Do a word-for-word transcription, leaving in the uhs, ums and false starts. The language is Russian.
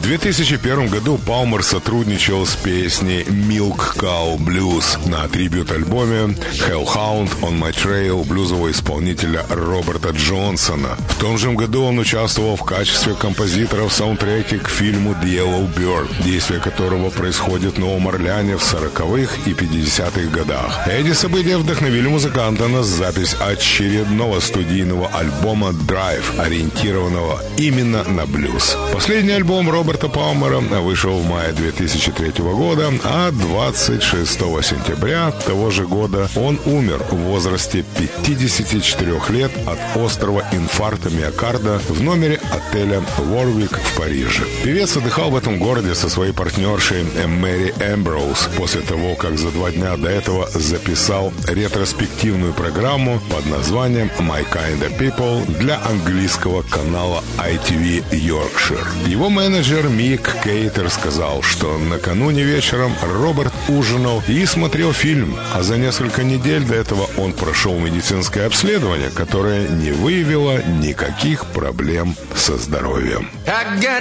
две тысячи первом году Палмер сотрудничал с песней Milk Cow Blues на трибьют-альбоме Hellhound on My Trail блюзового исполнителя Роберта Джонсона. В том же году он участвовал в качестве композитора в саундтреке к фильму The Yellow Bird, действие которого происходит в Новом Орлеане в сороковых и пятидесятых годах. Эти события вдохновили музыканта на запись очередного студийного альбома Drive, ориентированного именно на блюз. Последний альбом Роберта Палмера вышел в мае две тысячи третьего года, а двадцать шестого сентября того же года он умер в возрасте пятидесяти четырёх лет от острого инфаркта миокарда в номере отеля Warwick в Париже. Певец отдыхал в этом городе со своей партнершей Мэри Эмброуз после того, как за два дня до этого записал ретроспективную программу под названием My Kind of People для английского канала ай ти ви Yorkshire. Его менеджер Мик Кейтер сказал, что накануне вечером Роберт ужинал и смотрел фильм, а за несколько недель до этого он прошел медицинское обследование, которое не выявило никаких проблем со здоровьем.